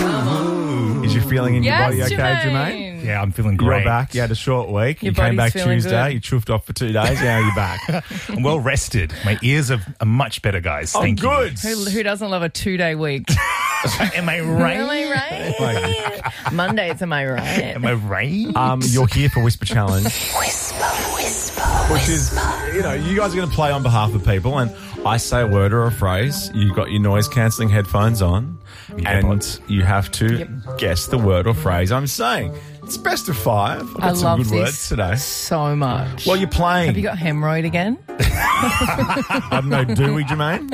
Is you feeling in your Yes, body okay, Jermaine. Jermaine? Yeah, I'm feeling You're great. back. You had a short week. Your You came body's back feeling Tuesday. good. You chuffed off for 2 days. Now you're back. I'm well rested. My ears are much better, guys. Thank you. good. Who doesn't love a 2-day week? Am I right? Am I right? Mondays, am I right? Am I right? You're here for Whisper Challenge. Which is, you guys are going to play on behalf of people, and I say a word or a phrase. You've got your noise-cancelling headphones on, and AirPods. you have to guess the word or phrase I'm saying. It's best of 5. I've got I some love good this words today. so much. Well, you're playing. Have you got hemorrhoid again? I don't know, do we, Jermaine?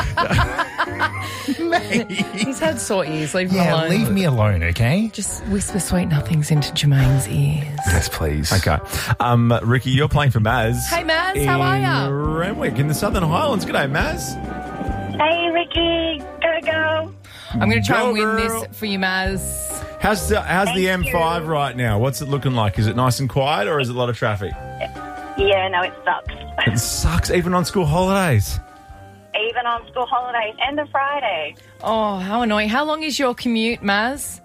He's had sore ears. Leave him Yeah, alone. leave me alone, okay? Just whisper sweet nothings into Jermaine's ears. Yes, please. Okay. Ricky, you're playing for Maz. Hey, Maz, how are ya? In Renwick, in the Southern Highlands. G'day, Maz. Hey, Ricky. Go. I'm going to try and Go, win girl. this for you, Maz. How's the Thank M5 you. right now? What's it looking like? Is it nice and quiet, or is it a lot of traffic? Yeah, no, it sucks. It sucks, even on school holidays. Even on school holidays and a Friday. Oh, how annoying. How long is your commute, Maz?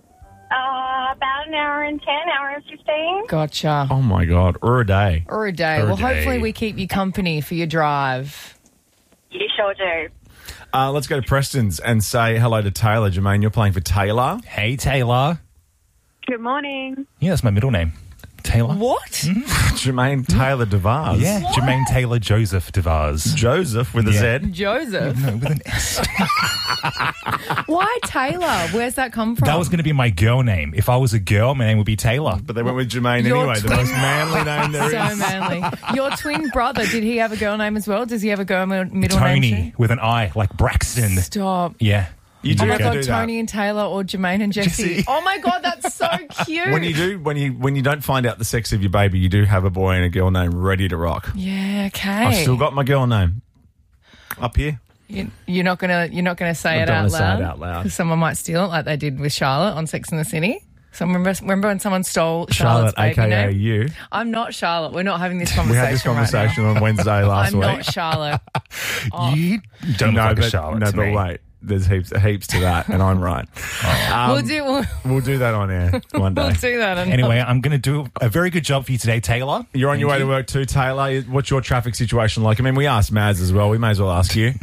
About an hour and 10, hour and 15. Gotcha. Oh my God, or a day. Or a day. Or a Well, day. hopefully we keep you company for your drive. You sure do. Let's go to Preston's and say hello to Taylor. Jermaine, you're playing for Taylor. Hey, Taylor. Good morning. Yeah, that's my middle name. Taylor. What? Jermaine Taylor DeVars. Yeah, Jermaine Taylor Joseph DeVars. Joseph with a Yeah. Z. Joseph. No, with an S. Why Taylor? Where's that come from? That was going to be my girl name. If I was a girl, my name would be Taylor. But they went with Jermaine Your anyway, the twin- most manly name there so is. manly. Your twin brother, did he have a girl name as well? Does he have a girl middle name Tony too? with an I, like Braxton. Stop. Yeah. You do Oh my have to God, do Tony and Taylor or Jermaine and Jesse. Jesse. Oh my God, that's so cute. that. When you don't find out the sex of your baby, you do have a boy and a girl name ready to rock. Yeah, okay. I've still got my girl name up here. You're not gonna say I it don't out wanna say loud. it out loud. 'Cause someone might steal it, like they did with Charlotte on Sex and the City. So remember when someone stole Charlotte, Charlotte's baby aka name? you. I'm not Charlotte. We're not having this We conversation. had this conversation on Wednesday last I'm week. not Charlotte. You don't look like a Charlotte no, to but me. wait. There's heaps to that, and I'm right. We'll do that on air one day. We'll do that. Anyway, I'm going to do a very good job for you today, Taylor. You're on your way to work too, Taylor. What's your traffic situation like? I mean, we asked Maz as well. We may as well ask you.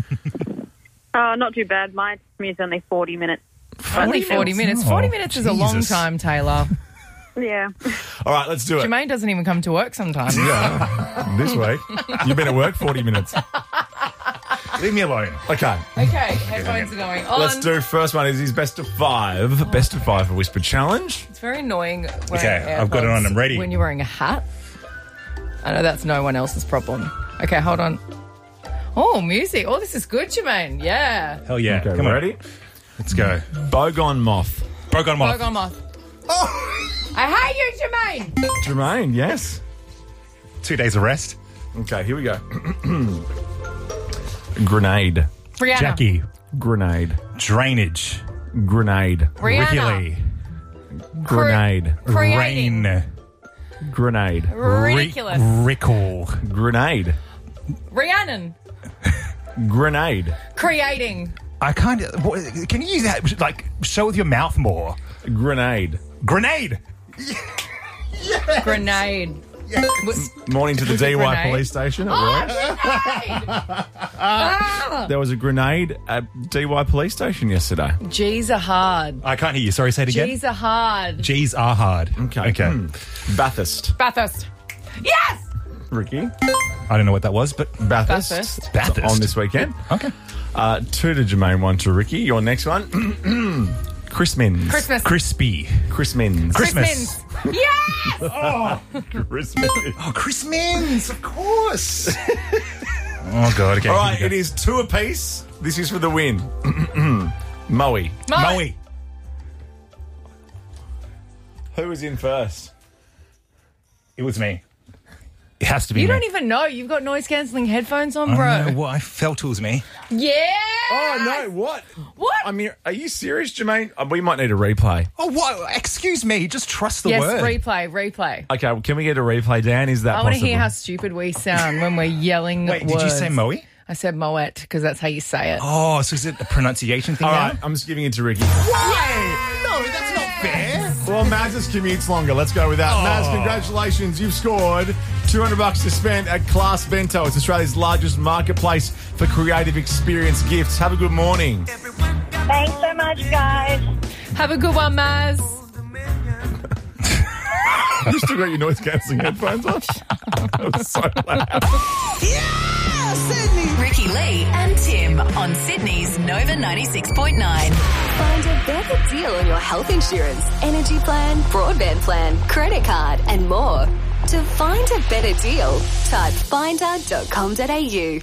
Not too bad. My commute's only 40 minutes. Only 40 minutes. 40 minutes is a long Jesus. time, Taylor. Yeah. All right, let's do it. Jermaine doesn't even come to work sometimes. Yeah, this week. You've been at work 40 minutes. Leave me alone. Okay, Okay, headphones are going on. let's do first one. Is his best of 5. Best of 5 for Whisper Challenge. It's very annoying. Okay, I've got it on, I'm ready. When you're wearing a hat. I know that's no one else's problem. Okay, hold on. Oh, music. Oh, this is good, Jermaine. Yeah. Hell yeah. Okay, Come on. ready? Let's go. Bogon Moth. Broke on moth. Boggle moth. I hate you, Jermaine. Jermaine, yes. 2 days of rest. Okay, here we go. Grenade. Brianna. Jackie. Grenade. Drainage. Grenade. Ricky Rihanna. Lee. Grenade. Creating. Rain. Grenade. Ridiculous. Rickle. Grenade. Rhiannon. Grenade. Creating. I can't. Can you use that? Like, show with your mouth more. Grenade. Grenade. Grenade. Morning to the Was it DY grenade? police station at Oh, work. grenade! There was a grenade at DY police station yesterday. G's are hard. I can't hear you. Sorry, say it again. G's are hard. G's are hard. Okay. Okay. Bathurst. Bathurst. Yes! Ricky. I don't know what that was, but Bathurst. Bathurst. Bathurst. On this weekend. Okay. 2 to Jermaine, 1 to Ricky. Your next one. Chris Mins. Christmas. Crispy. Chris Mins. Christmas. Yes! Chris Mins. Oh, Chris Mins, of course. Oh, God. Okay. All right, here it we go. is 2 apiece. This is for the win. Moe. Moe. Who was in first? It was me. It has to be You me. don't even know. You've got noise cancelling headphones on, I bro. don't know what I felt it was me. Yeah. Oh, no, what? What? I mean, are you serious, Jermaine? We might need a replay. Oh, what? Excuse me. Just trust the Yes, word. replay. Okay, well, can we get a replay, Dan? Is that I want to possible? hear how stupid we sound when we're yelling Wait, words. did you say Moe? I said Moet because that's how you say it. Oh, so is it a pronunciation thing All now? right, I'm just giving it to Ricky. Why? No, that's not fair. Well, Maz's commute's longer. Let's go with that. Maz, congratulations. You've scored $200 to spend at Class Bento. It's Australia's largest marketplace for creative experience gifts. Have a good morning. Thanks so much, guys. Have a good one, Maz. You still got your noise-cancelling headphones on? That was so loud. Ricky Lee and Tim on Sydney's Nova 96.9. Find a better deal on your health insurance, energy plan, broadband plan, credit card, and more. To find a better deal, type finder.com.au.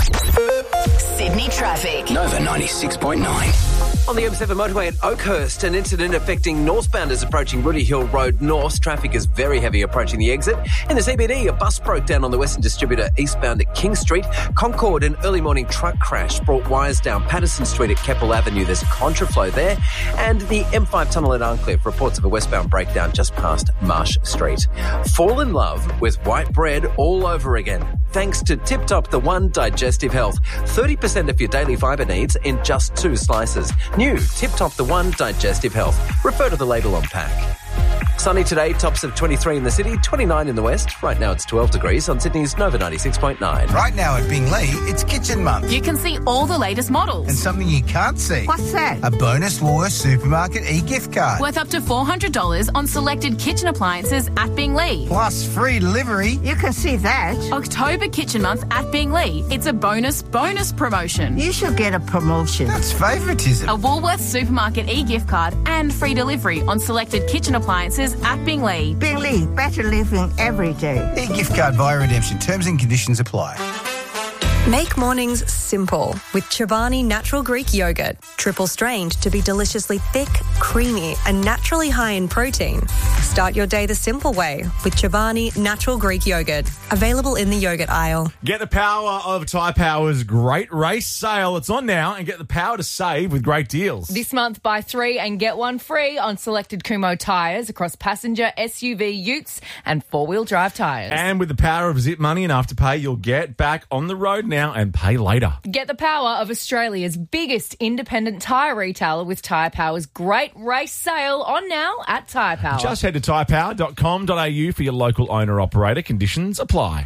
Sydney traffic. Nova 96.9. On the M7 motorway at Oakhurst, an incident affecting northbounders approaching Rooty Hill Road North. Traffic is very heavy approaching the exit. In the CBD, a bus broke down on the Western Distributor eastbound at King Street. Concord, an early morning truck crash brought wires down Patterson Street at Keppel Avenue. There's a contraflow there. And the M5 tunnel at Arncliffe reports of a westbound breakdown just past Marsh Street. Fall in love with white bread all over again. Thanks to Tip Top the One Digestive Health. 30% of your daily fibre needs in just 2 slices. New Tip Top the One Digestive Health. Refer to the label on pack. Sunny today, tops of 23 in the city, 29 in the west. Right now it's 12 degrees on Sydney's Nova 96.9. Right now at Bingley, it's Kitchen Month. You can see all the latest models. And something you can't see. What's that? A bonus Woolworths Supermarket e-gift card. Worth up to $400 on selected kitchen appliances at Bingley. Plus free delivery. You can see that. October Kitchen Month at Bingley. It's a bonus promotion. You should get a promotion. That's favouritism. A Woolworths Supermarket e-gift card and free delivery on selected kitchen appliances at Bingley. Bingley, better living every day. E-gift card via redemption. Terms and conditions apply. Make mornings simple with Chobani Natural Greek Yogurt. Triple strained to be deliciously thick, creamy and naturally high in protein. Start your day the simple way with Chobani Natural Greek Yogurt. Available in the yogurt aisle. Get the power of Tyre Power's Great Race Sale. It's on now, and get the power to save with great deals. This month, buy 3 and get 1 free on selected Kumho tyres across passenger, SUV, utes and 4-wheel drive tyres. And with the power of Zip Money and Afterpay, you'll get back on the road now and pay later. Get the power of Australia's biggest independent tyre retailer with Tyre Power's Great Race Sale on now at Tyre Power. Just head to tyrepower.com.au for your local owner-operator. Conditions apply.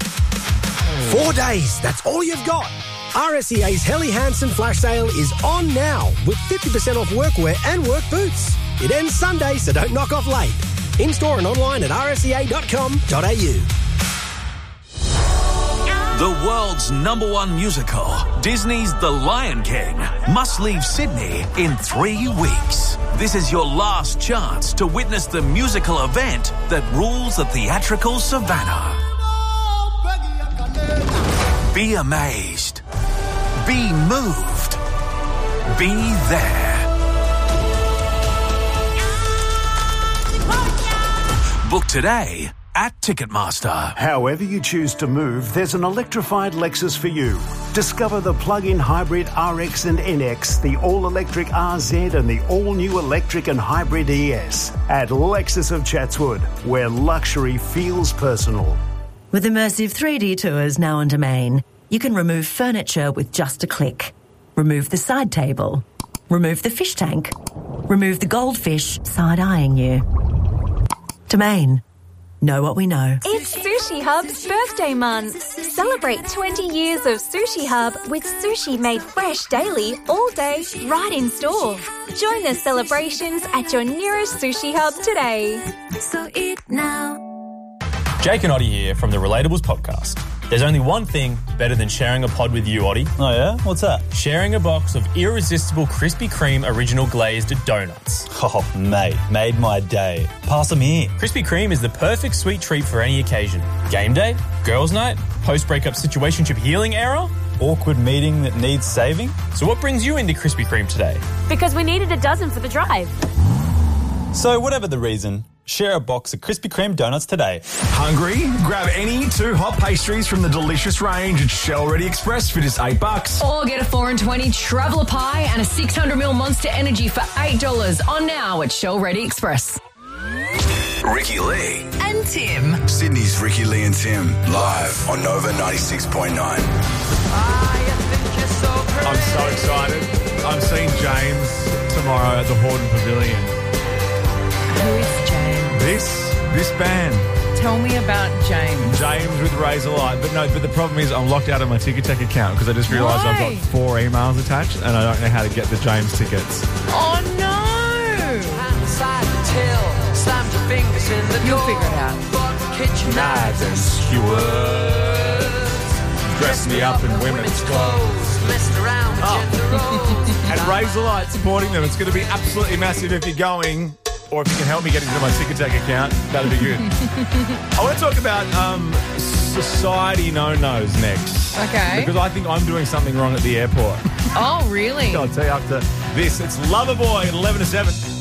4 days, that's all you've got. RSEA's Helly Hansen Flash Sale is on now with 50% off workwear and work boots. It ends Sunday, so don't knock off late. In-store and online at rsea.com.au. The world's #1 musical, Disney's The Lion King, must leave Sydney in 3 weeks. This is your last chance to witness the musical event that rules the theatrical savannah. Be amazed. Be moved. Be there. Book today at Ticketmaster. However you choose to move, there's an electrified Lexus for you. Discover the plug-in hybrid RX and NX, the all-electric RZ and the all-new electric and hybrid ES at Lexus of Chatswood, where luxury feels personal. With immersive 3D tours now on Domain, you can remove furniture with just a click. Remove the side table. Remove the fish tank. Remove the goldfish side-eyeing you. Domain. Know what we know. It's Sushi Hub's birthday month. Celebrate 20 years of Sushi Hub with sushi made fresh daily, all day, right in store. Join the celebrations at your nearest Sushi Hub today. So eat now. Jake and Oddie here from the Relatables podcast. There's only one thing better than sharing a pod with you, Oddie. Oh yeah? What's that? Sharing a box of irresistible Krispy Kreme original glazed donuts. Oh, mate, made my day. Pass them here. Krispy Kreme is the perfect sweet treat for any occasion. Game day, girls' night, post-breakup situationship healing era, awkward meeting that needs saving. So what brings you into Krispy Kreme today? Because we needed a dozen for the drive. So whatever the reason, share a box of Krispy Kreme donuts today. Hungry? Grab any 2 hot pastries from the delicious range at Shell Ready Express for just $8. Or get a 4 and 20 Traveller Pie and a 600ml Monster Energy for $8 on now at Shell Ready Express. Ricky Lee and Tim. Sydney's Ricky Lee and Tim, live on Nova 96.9. I'm so excited. I'm seeing James tomorrow at the Hordern Pavilion. Who is James? This band. Tell me about James. James with Razorlight. But the problem is I'm locked out of my Ticketek account because I just realised I've got 4 emails attached and I don't know how to get the James tickets. Oh, no. You'll figure it out. Knives and skewers. Dress me up in women's clothes. And Razorlight supporting them. It's going to be absolutely massive if you're going, or if you can help me get into my Ticketek account, that'd be good. I want to talk about society no-nos next. Okay. Because I think I'm doing something wrong at the airport. Oh, really? I'll tell you after this. It's Loverboy at 11 to 7.